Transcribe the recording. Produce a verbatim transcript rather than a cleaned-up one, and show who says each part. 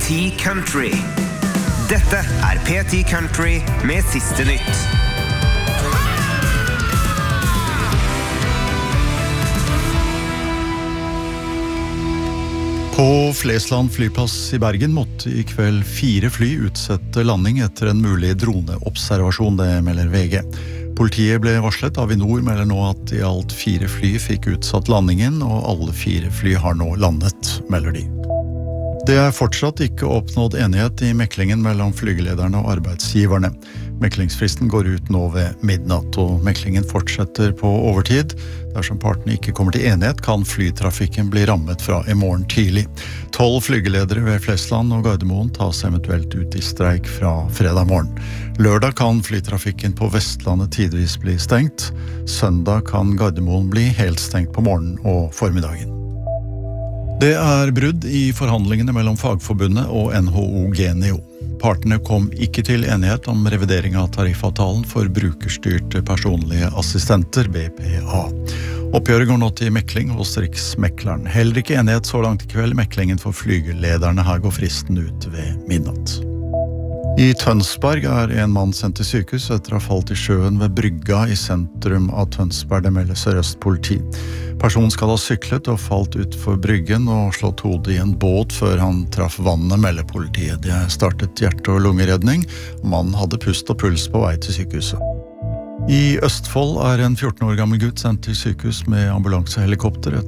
Speaker 1: ti Country. Dette er P ti Country med siste nytt.
Speaker 2: På Flesland flyplass i Bergen måtte i kveld fire fly utsette landing etter en mulig droneobservasjon, det melder V G. Politiet ble varslet. Avinor melder nå at i alt fire fly fikk utsatt landingen, og alle fire fly har nå landet, melder de. Det er fortsatt ikke oppnådd enighet i meklingen mellom flygelederne og arbeidsgiverne. Meklingsfristen går ut nå ved midnatt, og meklingen fortsetter på overtid. Dersom partene ikke kommer til enighet, kan flytrafikken bli rammet fra i morgen tidlig. Tolv flygeledere ved Flesland og Gardermoen tas eventuelt ut i streik fra fredag morgen. Lørdag kan flytrafikken på Vestlandet tidvis bli stengt. Søndag kan Gardermoen bli helt stengt på morgenen og formiddagen. Det er brudd i forhandlingene mellom Fagforbundet og N H O Genio. Partene kom ikke til enighet om revidering av tariffavtalen for brukerstyrte personlige assistenter, B P A. Oppgjøret går nå til mekling hos Riksmekleren. Heller ikke enighet så langt i kveld. Meklingen for flygelederne her går fristen ut ved midnatt. I Tønsberg er en mann sendt til sykehus etter å ha falt i sjøen ved brygga i sentrum av Tønsberg, det melder Sør-Øst politi. Personen skal ha syklet og falt ut for bryggen og slått hodet i en båt før han traff vannet, melder politiet. De har startet hjerte- og lungeredning. Mannen hadde pust og puls på vei til sykehuset. I Østfold er en fjorten år gammel gutt sendt til sykehus med ambulansehelikopter